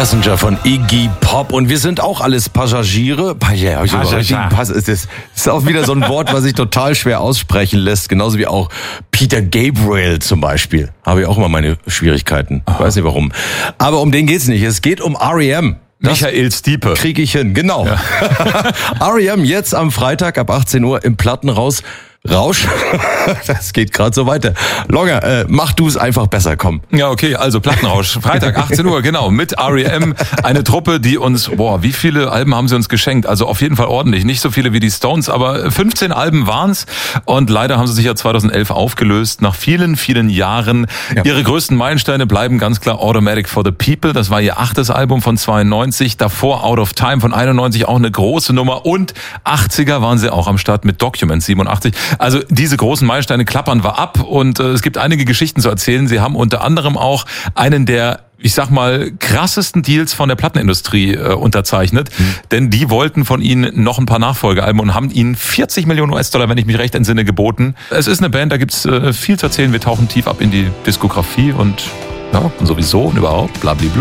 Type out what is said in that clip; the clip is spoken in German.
Passenger von Iggy Pop. Und wir sind auch alles Passagiere. Das ist auch wieder so ein Wort, was sich total schwer aussprechen lässt. Genauso wie auch Peter Gabriel zum Beispiel. Habe ich auch immer meine Schwierigkeiten. Ich weiß nicht warum. Aber um den geht's nicht. Es geht um R.E.M. Michael Stipe. Krieg ich hin, genau. Ja. R.E.M. jetzt am Freitag ab 18 Uhr im Plattenrausch. Das geht gerade so weiter. Longer, mach du es einfach besser, komm. Ja, okay, also Plattenrausch. Freitag 18 Uhr, genau, mit R.E.M. Eine Truppe, die uns, wie viele Alben haben sie uns geschenkt? Also auf jeden Fall ordentlich. Nicht so viele wie die Stones, aber 15 Alben waren's. Und leider haben sie sich ja 2011 aufgelöst. Nach vielen, vielen Jahren. Ja. Ihre größten Meilensteine bleiben ganz klar Automatic for the People. Das war ihr 8. Album von 92. Davor Out of Time von 91, auch eine große Nummer. Und 80er waren sie auch am Start mit Documents 87. Also diese großen Meilensteine klappern wir ab und es gibt einige Geschichten zu erzählen. Sie haben unter anderem auch einen der, ich sag mal, krassesten Deals von der Plattenindustrie unterzeichnet. Denn die wollten von ihnen noch ein paar Nachfolgealben und haben ihnen 40 Millionen US-Dollar, wenn ich mich recht entsinne, geboten. Es ist eine Band, da gibt's viel zu erzählen. Wir tauchen tief ab in die Diskografie und sowieso und überhaupt, blablabla.